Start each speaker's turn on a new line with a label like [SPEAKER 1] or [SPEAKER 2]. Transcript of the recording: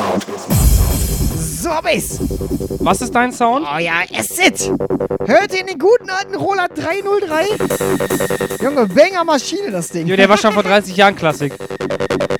[SPEAKER 1] So hab ich's.
[SPEAKER 2] Was ist dein Sound?
[SPEAKER 1] Oh ja, Acid. Hört ihr den guten alten Roland 303? Junge, Banger Maschine, das Ding.
[SPEAKER 2] Jo, der war schon vor 30 Jahren Klassik.